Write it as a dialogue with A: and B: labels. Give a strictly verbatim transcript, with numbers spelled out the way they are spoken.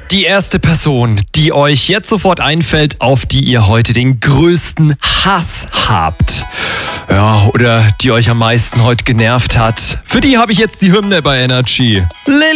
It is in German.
A: Die erste Person, die euch jetzt sofort einfällt, auf die ihr heute den größten Hass habt. Ja, oder die euch am meisten heute genervt hat. Für die habe ich jetzt die Hymne bei Energy. Lilly